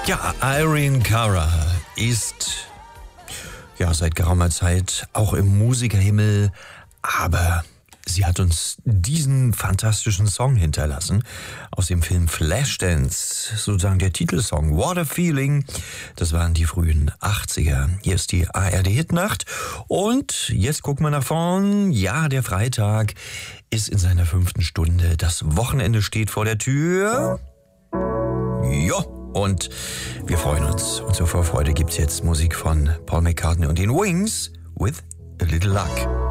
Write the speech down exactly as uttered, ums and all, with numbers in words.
Ja, Irene Cara ist ja seit geraumer Zeit auch im Musikerhimmel, aber sie hat uns diesen fantastischen Song hinterlassen aus dem Film Flashdance, sozusagen der Titelsong What a Feeling. Das waren die frühen achtziger. Hier ist die A R D-Hitnacht und jetzt gucken wir nach vorn. Ja, der Freitag ist in seiner fünften Stunde. Das Wochenende steht vor der Tür. Ja, und wir freuen uns. Und zur Vorfreude gibt's jetzt Musik von Paul McCartney und den Wings with a Little Luck.